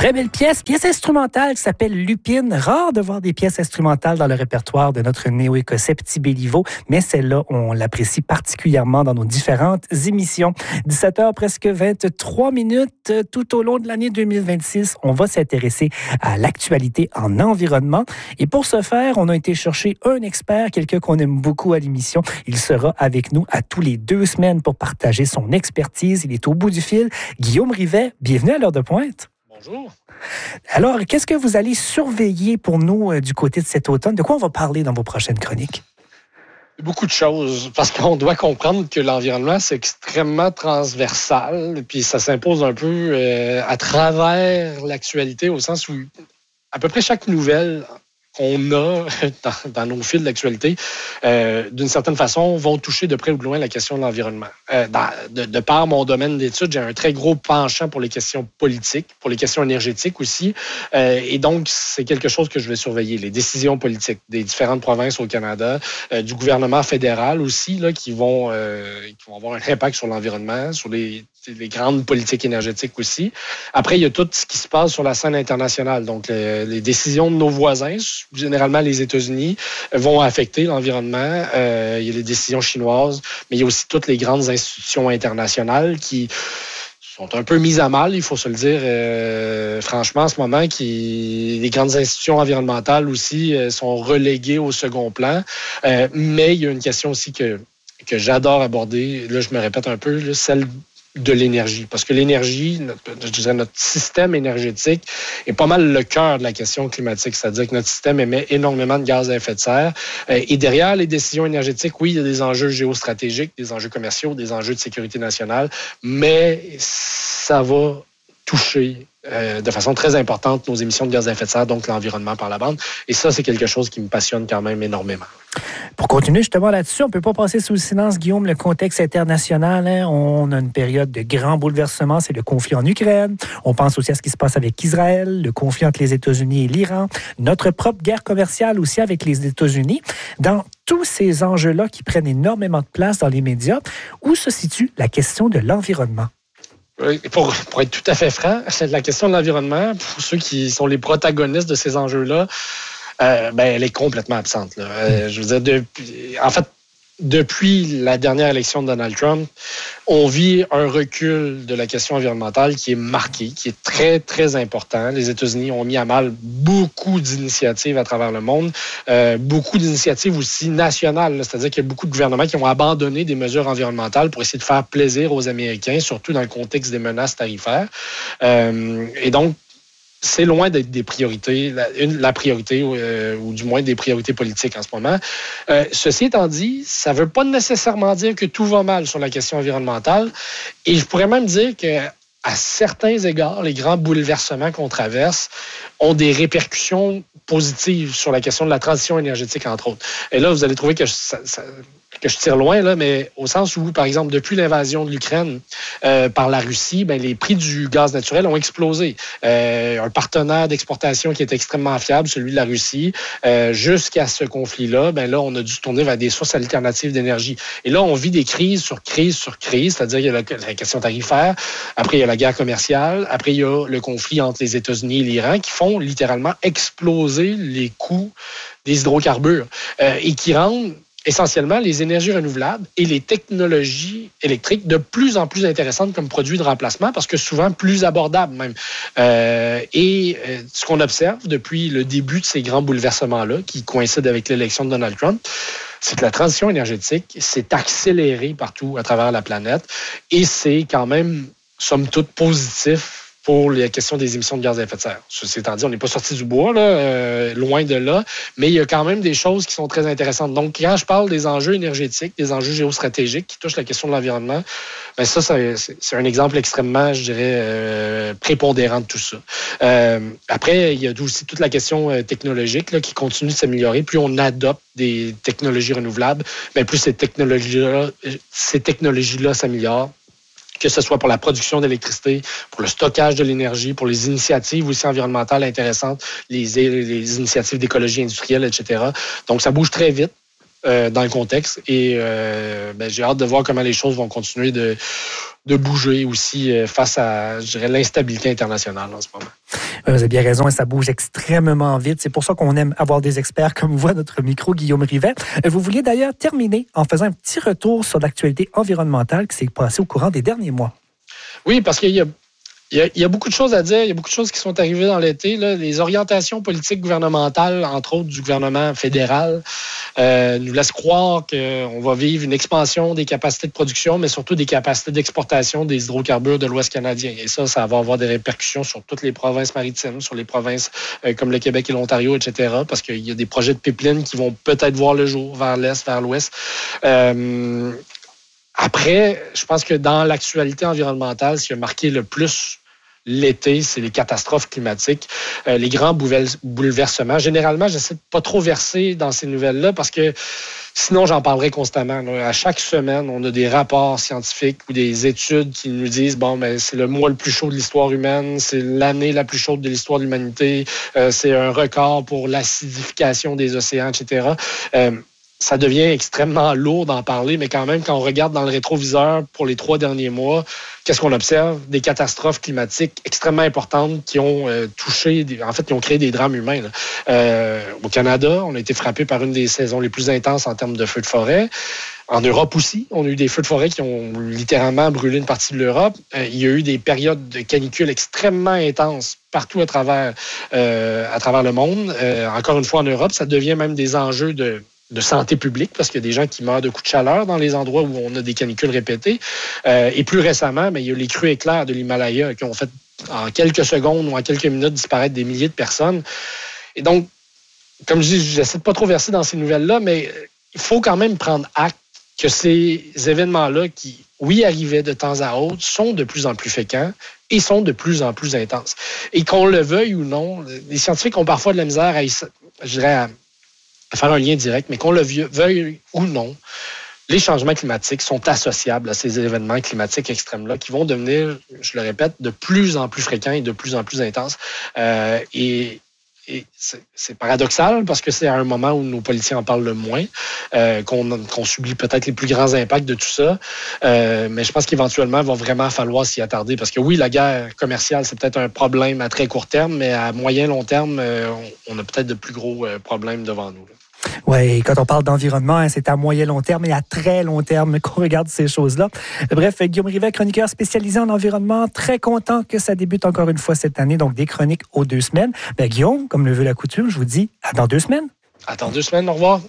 Très belle pièce instrumentale qui s'appelle Lupine. Rare de voir des pièces instrumentales dans le répertoire de notre néo-écossais Petit Béliveau, mais celle-là, on l'apprécie particulièrement dans nos différentes émissions. 17h, presque 23 minutes. Tout au long de l'année 2026, on va s'intéresser à l'actualité en environnement. Et pour ce faire, on a été chercher un expert, quelqu'un qu'on aime beaucoup à l'émission. Il sera avec nous à tous les 2 semaines pour partager son expertise. Il est au bout du fil. Guillaume Rivet, bienvenue à l'heure de pointe. Bonjour. Alors, qu'est-ce que vous allez surveiller pour nous du côté de cet automne? De quoi on va parler dans vos prochaines chroniques? Beaucoup de choses, parce qu'on doit comprendre que l'environnement, c'est extrêmement transversal, puis ça s'impose un peu à travers l'actualité, au sens où à peu près chaque nouvelle qu'on a dans nos fils d'actualité, d'une certaine façon, vont toucher de près ou de loin la question de l'environnement. De par mon domaine d'études, j'ai un très gros penchant pour les questions politiques, pour les questions énergétiques aussi, et donc c'est quelque chose que je vais surveiller, les décisions politiques des différentes provinces au Canada, du gouvernement fédéral aussi, là, qui vont avoir un impact sur l'environnement, sur les grandes politiques énergétiques aussi. Après, il y a tout ce qui se passe sur la scène internationale. Donc, les décisions de nos voisins, généralement les États-Unis, vont affecter l'environnement. Il y a les décisions chinoises, mais il y a aussi toutes les grandes institutions internationales qui sont un peu mises à mal, il faut se le dire franchement en ce moment, les grandes institutions environnementales aussi sont reléguées au second plan. Mais il y a une question aussi que j'adore aborder, là je me répète un peu, là, celle de l'énergie. Parce que l'énergie, je dirais notre système énergétique est pas mal le cœur de la question climatique. C'est-à-dire que notre système émet énormément de gaz à effet de serre. Et derrière les décisions énergétiques, oui, il y a des enjeux géostratégiques, des enjeux commerciaux, des enjeux de sécurité nationale, mais ça va toucher de façon très importante nos émissions de gaz à effet de serre, donc l'environnement par la bande. Et ça, c'est quelque chose qui me passionne quand même énormément. Pour continuer justement là-dessus, on ne peut pas passer sous le silence, Guillaume, le contexte international. Hein? On a une période de grands bouleversements, c'est le conflit en Ukraine. On pense aussi à ce qui se passe avec Israël, le conflit entre les États-Unis et l'Iran, notre propre guerre commerciale aussi avec les États-Unis. Dans tous ces enjeux-là qui prennent énormément de place dans les médias, où se situe la question de l'environnement? Pour être tout à fait franc, la question de l'environnement, pour ceux qui sont les protagonistes de ces enjeux-là, elle est complètement absente. Là. Je veux dire, depuis la dernière élection de Donald Trump, on vit un recul de la question environnementale qui est marqué, qui est très, très important. Les États-Unis ont mis à mal beaucoup d'initiatives à travers le monde, beaucoup d'initiatives aussi nationales. C'est-à-dire qu'il y a beaucoup de gouvernements qui ont abandonné des mesures environnementales pour essayer de faire plaisir aux Américains, surtout dans le contexte des menaces tarifaires. Et donc, c'est loin d'être des priorités, la priorité, ou du moins des priorités politiques en ce moment. Ceci étant dit, ça ne veut pas nécessairement dire que tout va mal sur la question environnementale. Et je pourrais même dire qu'à certains égards, les grands bouleversements qu'on traverse ont des répercussions positives sur la question de la transition énergétique, entre autres. Et là, vous allez trouver que je tire loin, là, mais au sens où, par exemple, depuis l'invasion de l'Ukraine par la Russie, les prix du gaz naturel ont explosé. Un partenaire d'exportation qui est extrêmement fiable, celui de la Russie, jusqu'à ce conflit-là, là, on a dû tourner vers des sources alternatives d'énergie. Et là, on vit des crises sur crise sur crise, c'est-à-dire qu'il y a la question tarifaire, après il y a la guerre commerciale, après il y a le conflit entre les États-Unis et l'Iran qui font littéralement exploser les coûts des hydrocarbures et qui rendent essentiellement les énergies renouvelables et les technologies électriques de plus en plus intéressantes comme produits de remplacement parce que souvent plus abordables même. Ce qu'on observe depuis le début de ces grands bouleversements-là qui coïncident avec l'élection de Donald Trump, c'est que la transition énergétique s'est accélérée partout à travers la planète et c'est quand même, somme toute, positif pour la question des émissions de gaz à effet de serre. Ceci étant dit, on n'est pas sorti du bois, là, loin de là, mais il y a quand même des choses qui sont très intéressantes. Donc, quand je parle des enjeux énergétiques, des enjeux géostratégiques qui touchent la question de l'environnement, ça, c'est un exemple extrêmement, je dirais, prépondérant de tout ça. Après, il y a aussi toute la question technologique là, qui continue de s'améliorer. Plus on adopte des technologies renouvelables, plus ces technologies-là s'améliorent. Que ce soit pour la production d'électricité, pour le stockage de l'énergie, pour les initiatives aussi environnementales intéressantes, les initiatives d'écologie industrielle, etc. Donc, ça bouge très vite dans le contexte et j'ai hâte de voir comment les choses vont continuer de bouger aussi face à, je dirais, l'instabilité internationale en ce moment. Vous avez bien raison, et ça bouge extrêmement vite. C'est pour ça qu'on aime avoir des experts comme vous à notre micro, Guillaume Rivet. Vous vouliez d'ailleurs terminer en faisant un petit retour sur l'actualité environnementale qui s'est passée au courant des derniers mois. Oui, parce qu'il y a beaucoup de choses à dire. Il y a beaucoup de choses qui sont arrivées dans l'été. Là. Les orientations politiques gouvernementales, entre autres du gouvernement fédéral, nous laissent croire qu'on va vivre une expansion des capacités de production, mais surtout des capacités d'exportation des hydrocarbures de l'Ouest canadien. Et ça va avoir des répercussions sur toutes les provinces maritimes, sur les provinces comme le Québec et l'Ontario, etc., parce qu'il y a des projets de pipeline qui vont peut-être voir le jour vers l'Est, vers l'Ouest. Après, je pense que dans l'actualité environnementale, ce qui a marqué le plus l'été, c'est les catastrophes climatiques, les grands bouleversements. Généralement, j'essaie de pas trop verser dans ces nouvelles-là parce que sinon, j'en parlerai constamment. À chaque semaine, on a des rapports scientifiques ou des études qui nous disent c'est le mois le plus chaud de l'histoire humaine, c'est l'année la plus chaude de l'histoire de l'humanité, c'est un record pour l'acidification des océans, etc. Ça devient extrêmement lourd d'en parler, mais quand même, quand on regarde dans le rétroviseur pour les 3 derniers mois, qu'est-ce qu'on observe? Des catastrophes climatiques extrêmement importantes qui ont qui ont créé des drames humains. Au Canada, on a été frappé par une des saisons les plus intenses en termes de feux de forêt. En Europe aussi, on a eu des feux de forêt qui ont littéralement brûlé une partie de l'Europe. Il y a eu des périodes de canicule extrêmement intenses partout à travers le monde. Encore une fois, en Europe, ça devient même des enjeux de santé publique, parce qu'il y a des gens qui meurent de coups de chaleur dans les endroits où on a des canicules répétées. Et plus récemment, il y a les crues éclairs de l'Himalaya qui ont fait en quelques secondes ou en quelques minutes disparaître des milliers de personnes. Et donc, comme je dis, j'essaie de pas trop verser dans ces nouvelles-là, mais il faut quand même prendre acte que ces événements-là qui, oui, arrivaient de temps à autre, sont de plus en plus fréquents et sont de plus en plus intenses. Et qu'on le veuille ou non, les scientifiques ont parfois de la misère à faire un lien direct, mais qu'on le veuille ou non, les changements climatiques sont associables à ces événements climatiques extrêmes-là qui vont devenir, je le répète, de plus en plus fréquents et de plus en plus intenses. Et c'est paradoxal parce que c'est à un moment où nos politiciens en parlent le moins, qu'on subit peut-être les plus grands impacts de tout ça. Mais je pense qu'éventuellement, il va vraiment falloir s'y attarder parce que oui, la guerre commerciale, c'est peut-être un problème à très court terme, mais à moyen long terme, on a peut-être de plus gros problèmes devant nous. Oui, quand on parle d'environnement, c'est à moyen long terme et à très long terme qu'on regarde ces choses-là. Bref, Guillaume Rivet, chroniqueur spécialisé en environnement, très content que ça débute encore une fois cette année, donc des chroniques aux 2 semaines. Guillaume, comme le veut la coutume, je vous dis à dans 2 semaines. À dans 2 semaines, au revoir.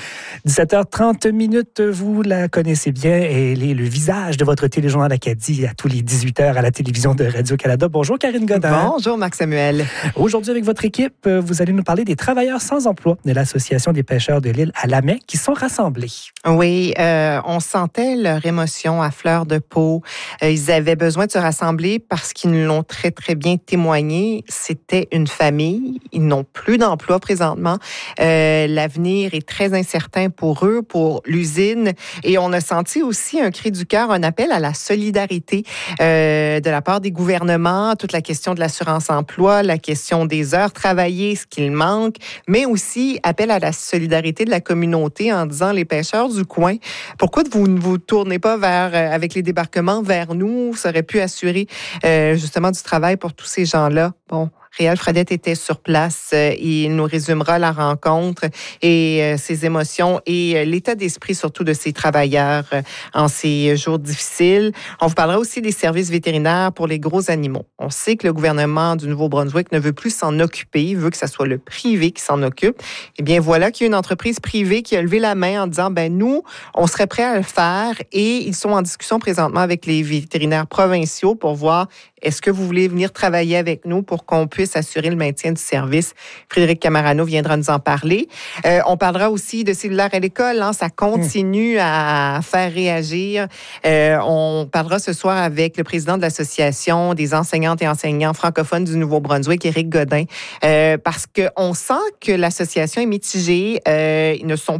17h30, vous la connaissez bien, elle est le visage de votre téléjournal Acadie à tous les 18h à la télévision de Radio-Canada. Bonjour Karine Godin. Bonjour Marc-Samuel. Aujourd'hui, avec votre équipe, vous allez nous parler des travailleurs sans emploi de l'Association des pêcheurs de l'île à Lamay qui sont rassemblés. Oui, on sentait leur émotion à fleur de peau. Ils avaient besoin de se rassembler parce qu'ils nous l'ont très, très bien témoigné. C'était une famille. Ils n'ont plus d'emploi présentement. L'avenir est très incertain pour eux, pour l'usine. Et on a senti aussi un cri du cœur, un appel à la solidarité de la part des gouvernements, toute la question de l'assurance-emploi, la question des heures travaillées, ce qu'il manque, mais aussi appel à la solidarité de la communauté en disant les pêcheurs du coin, pourquoi vous ne vous tournez pas avec les débarquements vers nous? Ça aurait pu assurer justement du travail pour tous ces gens-là. Bon, Réal Fredette était sur place. Il nous résumera la rencontre et ses émotions et l'état d'esprit surtout de ces travailleurs en ces jours difficiles. On vous parlera aussi des services vétérinaires pour les gros animaux. On sait que le gouvernement du Nouveau-Brunswick ne veut plus s'en occuper. Il veut que ce soit le privé qui s'en occupe. Eh bien, voilà qu'il y a une entreprise privée qui a levé la main en disant, nous, on serait prêt à le faire et ils sont en discussion présentement avec les vétérinaires provinciaux pour voir est-ce que vous voulez venir travailler avec nous pour qu'on puisse assurer le maintien du service? Frédéric Camarano viendra nous en parler. On parlera aussi de cellulaire à l'école. Ça continue à faire réagir. On parlera ce soir avec le président de l'Association des enseignantes et enseignants francophones du Nouveau-Brunswick, Éric Godin, parce qu'on sent que l'association est mitigée. Ils ne sont pas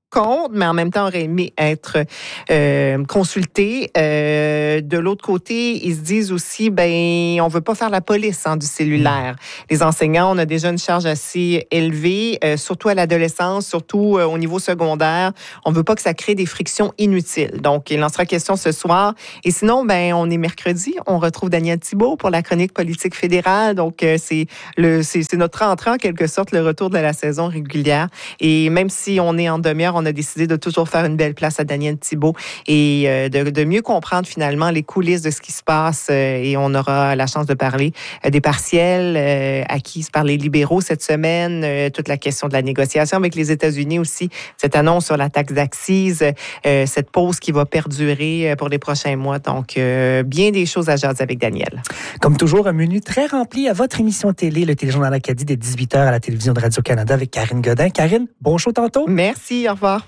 contre, mais en même temps aurait aimé être consulté. De l'autre côté, ils se disent aussi, on veut pas faire la police du cellulaire. Les enseignants, on a déjà une charge assez élevée, surtout à l'adolescence, surtout au niveau secondaire. On veut pas que ça crée des frictions inutiles. Donc, il en sera question ce soir. Et sinon, on est mercredi. On retrouve Daniel Thibault pour la chronique politique fédérale. Donc, c'est notre entrée, en quelque sorte, le retour de la saison régulière. Et même si on est en demi-heure, on a décidé de toujours faire une belle place à Daniel Thibault et de mieux comprendre finalement les coulisses de ce qui se passe. Et on aura la chance de parler des partiels acquis par les libéraux cette semaine, toute la question de la négociation avec les États-Unis aussi, cette annonce sur la taxe d'accise, cette pause qui va perdurer pour les prochains mois. Donc, bien des choses à jaser avec Daniel. Comme toujours, un menu très rempli à votre émission télé, le Téléjournal Acadie, dès 18h à la télévision de Radio-Canada avec Karine Godin. Karine, bon show tantôt. Merci, au revoir.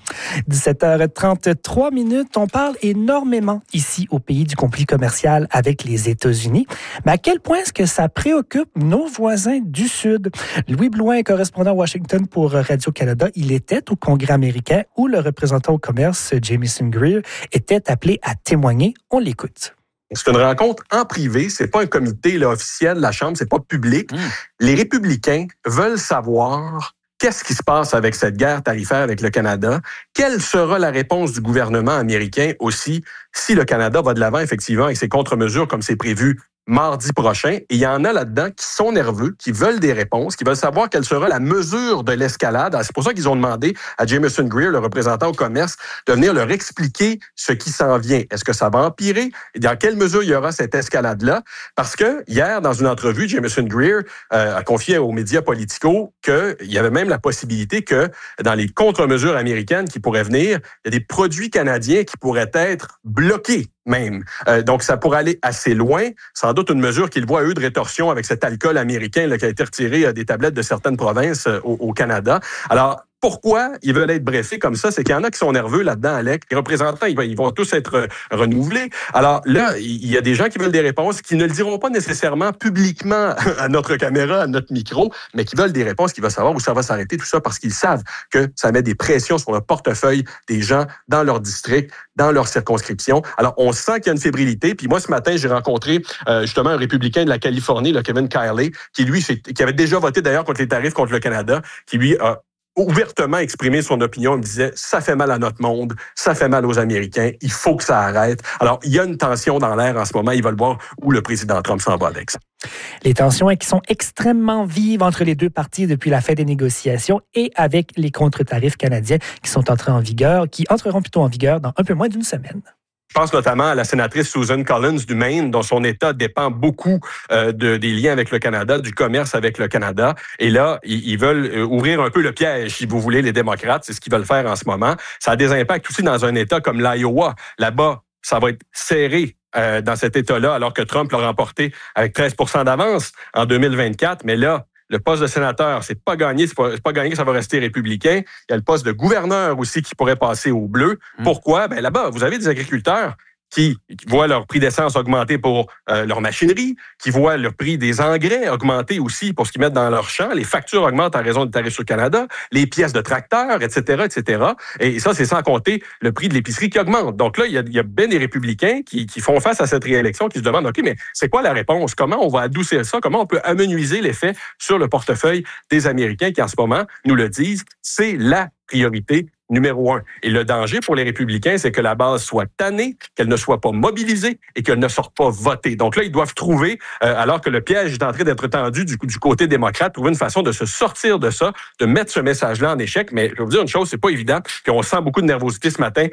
17h33, on parle énormément ici au pays du conflit commercial avec les États-Unis. Mais à quel point est-ce que ça préoccupe nos voisins du Sud? Louis Blouin, correspondant à Washington pour Radio-Canada, il était au Congrès américain où le représentant au commerce, Jamieson Greer, était appelé à témoigner. On l'écoute. C'est une rencontre en privé, c'est pas un comité officiel de la Chambre, c'est pas public. Les républicains veulent savoir qu'est-ce qui se passe avec cette guerre tarifaire avec le Canada, quelle sera la réponse du gouvernement américain aussi si le Canada va de l'avant effectivement avec ses contre-mesures comme c'est prévu mardi prochain. Et il y en a là-dedans qui sont nerveux, qui veulent des réponses, qui veulent savoir quelle sera la mesure de l'escalade. C'est pour ça qu'ils ont demandé à Jamieson Greer, le représentant au commerce, de venir leur expliquer ce qui s'en vient. Est-ce que ça va empirer? Et dans quelle mesure il y aura cette escalade-là? Parce que hier, dans une entrevue, Jamieson Greer a confié aux médias Politico qu'il y avait même la possibilité que dans les contre-mesures américaines qui pourraient venir, il y a des produits canadiens qui pourraient être bloqués même. Donc, ça pourrait aller assez loin. Sans doute une mesure qu'ils voient, eux, de rétorsion avec cet alcool américain là, qui a été retiré des tablettes de certaines provinces au Canada. Alors, pourquoi ils veulent être brefés comme ça? C'est qu'il y en a qui sont nerveux là-dedans, Alec. Les représentants, ils vont tous être renouvelés. Alors là, il y a des gens qui veulent des réponses qui ne le diront pas nécessairement publiquement à notre caméra, à notre micro, mais qui veulent des réponses, qui veulent savoir où ça va s'arrêter, tout ça, parce qu'ils savent que ça met des pressions sur le portefeuille des gens dans leur district, dans leur circonscription. Alors, on sent qu'il y a une fébrilité. Puis moi, ce matin, j'ai rencontré justement un républicain de la Californie, le Kevin Kiley, qui avait déjà voté d'ailleurs contre les tarifs contre le Canada, qui lui a ouvertement exprimé son opinion. Il me disait, ça fait mal à notre monde, ça fait mal aux Américains, il faut que ça arrête. Alors, il y a une tension dans l'air en ce moment. Ils veulent voir où le président Trump s'en va avec ça. Les tensions qui sont extrêmement vives entre les deux parties depuis la fin des négociations et avec les contre-tarifs canadiens qui entreront plutôt en vigueur dans un peu moins d'une semaine. Je pense notamment à la sénatrice Susan Collins du Maine, dont son État dépend beaucoup des liens avec le Canada, du commerce avec le Canada. Et là, ils veulent ouvrir un peu le piège, si vous voulez, les démocrates. C'est ce qu'ils veulent faire en ce moment. Ça a des impacts aussi dans un État comme l'Iowa. Là-bas, ça va être serré dans cet État-là, alors que Trump l'a remporté avec 13% d'avance en 2024. Mais là, le poste de sénateur, c'est pas gagné que ça va rester républicain. Il y a le poste de gouverneur aussi qui pourrait passer au bleu. Pourquoi? Là-bas, vous avez des agriculteurs qui voient leur prix d'essence augmenter pour leur machinerie, qui voient le prix des engrais augmenter aussi pour ce qu'ils mettent dans leurs champs. Les factures augmentent en raison des tarifs sur le Canada, les pièces de tracteurs, etc., etc. Et ça, c'est sans compter le prix de l'épicerie qui augmente. Donc là, il y a bien des républicains qui font face à cette réélection, qui se demandent, OK, mais c'est quoi la réponse? Comment on va adoucir ça? Comment on peut amenuiser l'effet sur le portefeuille des Américains qui, en ce moment, nous le disent, c'est la priorité numéro 1. Et le danger pour les républicains, c'est que la base soit tannée, qu'elle ne soit pas mobilisée et qu'elle ne sorte pas voter. Donc là, ils doivent trouver, alors que le piège est en train d'être tendu du côté démocrate, trouver une façon de se sortir de ça, de mettre ce message-là en échec. Mais je vais vous dire une chose, c'est pas évident. Puis on sent beaucoup de nervosité ce matin.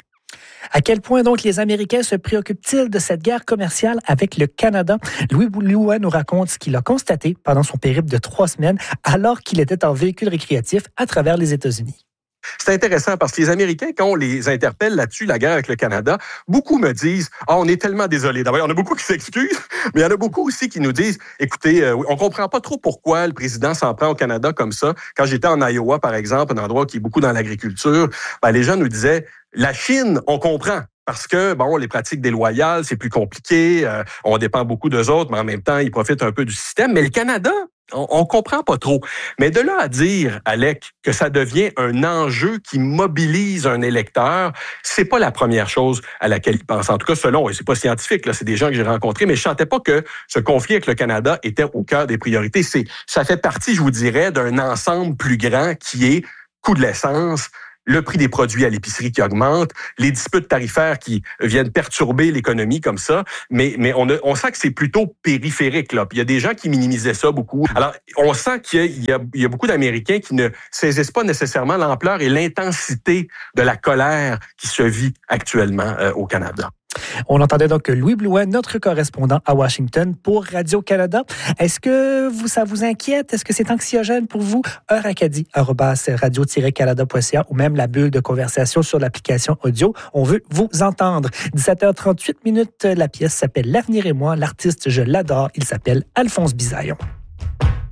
À quel point donc les Américains se préoccupent-ils de cette guerre commerciale avec le Canada? Louis Blouin nous raconte ce qu'il a constaté pendant son périple de 3 semaines alors qu'il était en véhicule récréatif à travers les États-Unis. C'est intéressant parce que les Américains, quand on les interpelle là-dessus, la guerre avec le Canada, beaucoup me disent « on est tellement désolés ». D'abord, il y en a beaucoup qui s'excusent, mais il y en a beaucoup aussi qui nous disent « écoutez, on comprend pas trop pourquoi le président s'en prend au Canada comme ça. » Quand j'étais en Iowa, par exemple, un endroit qui est beaucoup dans l'agriculture, les gens nous disaient « la Chine, on comprend. » parce que, les pratiques déloyales, c'est plus compliqué, on dépend beaucoup d'eux autres, mais en même temps, ils profitent un peu du système. Mais le Canada, on comprend pas trop. Mais de là à dire, Alec, que ça devient un enjeu qui mobilise un électeur, c'est pas la première chose à laquelle ils pensent. En tout cas, selon, et c'est pas scientifique, là, c'est des gens que j'ai rencontrés, mais je sentais pas que ce conflit avec le Canada était au cœur des priorités. Ça fait partie, je vous dirais, d'un ensemble plus grand qui est coût de l'essence, le prix des produits à l'épicerie qui augmente, les disputes tarifaires qui viennent perturber l'économie comme ça, mais on sent que c'est plutôt périphérique, là. Puis il y a des gens qui minimisaient ça beaucoup. Alors, on sent qu'il y a beaucoup d'Américains qui ne saisissent pas nécessairement l'ampleur et l'intensité de la colère qui se vit actuellement au Canada. On entendait donc Louis Blouin, notre correspondant à Washington pour Radio-Canada. Est-ce que ça vous inquiète? Est-ce que c'est anxiogène pour vous? heure-acadie@radio-canada.ca ou même la bulle de conversation sur l'application audio. On veut vous entendre. 17h38 minutes, la pièce s'appelle L'avenir et moi. L'artiste, je l'adore. Il s'appelle Alphonse Bisaillon.